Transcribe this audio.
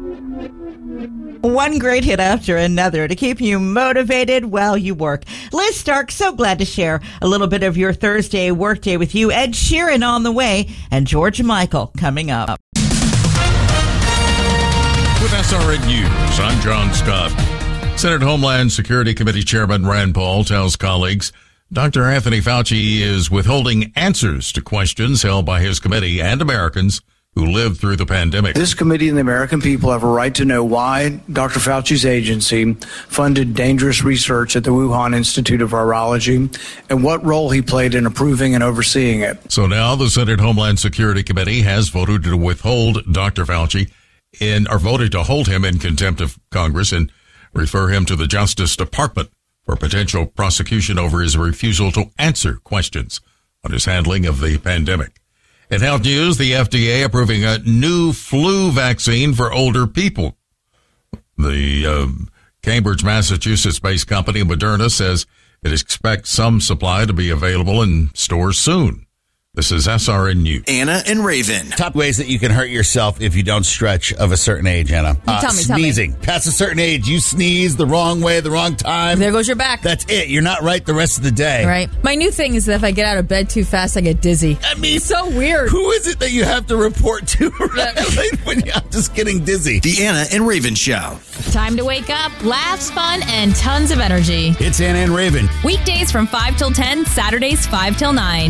One great hit after another to keep you motivated while you work. Liz Stark, so glad to share a little bit of your Thursday workday with you. Ed Sheeran on the way and George Michael coming up. With SRN News, I'm John Scott. Senate Homeland Security Committee Chairman Rand Paul tells colleagues Dr. Anthony Fauci is withholding answers to questions held by his committee and Americans who lived through the pandemic. This committee and the American people have a right to know why Dr. Fauci's agency funded dangerous research at the Wuhan Institute of Virology and what role he played in approving and overseeing it. So now the Senate Homeland Security Committee has voted to withhold Dr. Fauci voted to hold him in contempt of Congress and refer him to the Justice Department for potential prosecution over his refusal to answer questions on his handling of the pandemic. In health news, the FDA approving a new flu vaccine for older people. The Cambridge, Massachusetts-based company Moderna says it expects some supply to be available in stores soon. This is SRN News. Anna and Raven. Top ways that you can hurt yourself if you don't stretch of a certain age, Anna. Sneezing. Past a certain age, you sneeze the wrong way, the wrong time. There goes your back. That's it. You're not right the rest of the day. Right. My new thing is that if I get out of bed too fast, I get dizzy. I mean, it's so weird. Who is it that you have to report to when you're just getting dizzy? The Anna and Raven Show. Time to wake up, laughs, fun, and tons of energy. It's Anna and Raven. Weekdays from 5 till 10, Saturdays 5 till 9.